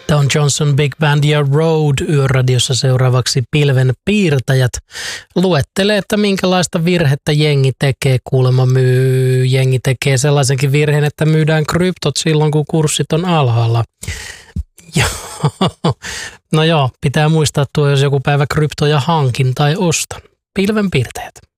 Don Johnson Big Band ja Road Yöradiossa seuraavaksi Pilvenpiirtäjät luettelee, että minkälaista virhettä jengi tekee. Kuulemma jengi tekee sellaisenkin virheen, että myydään kryptot silloin, kun kurssit on alhaalla. No joo, pitää muistaa tuo, jos joku päivä kryptoja hankin tai ostan. Pilvenpiirtäjät.